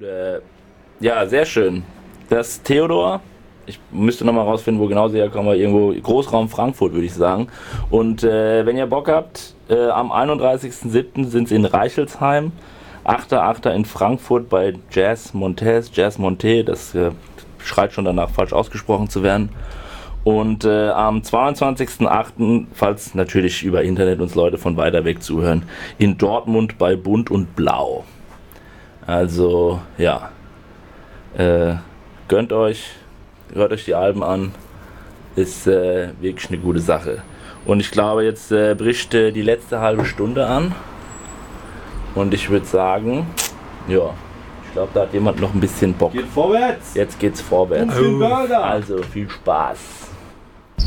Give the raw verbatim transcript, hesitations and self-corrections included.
Gut, äh, ja, sehr schön. Das ist Theodor. Ich müsste nochmal rausfinden, wo genau sie herkommen, aber irgendwo Großraum Frankfurt, würde ich sagen. Und äh, wenn ihr Bock habt, äh, am einunddreißigsten siebten sind sie in Reichelsheim, achter achter in Frankfurt bei Jazz Montes, Jazz Monte, das äh, schreit schon danach, falsch ausgesprochen zu werden. Und äh, am zweiundzwanzigsten achten, falls natürlich über Internet uns Leute von weiter weg zuhören, in Dortmund bei Bunt und Blau. Also, ja, äh, gönnt euch, hört euch die Alben an, ist äh, wirklich eine gute Sache. Und ich glaube, jetzt äh, bricht äh, die letzte halbe Stunde an. Und ich würde sagen, ja, ich glaube, da hat jemand noch ein bisschen Bock. Geht vorwärts! Jetzt geht's vorwärts. Und viel Burger. Also viel Spaß.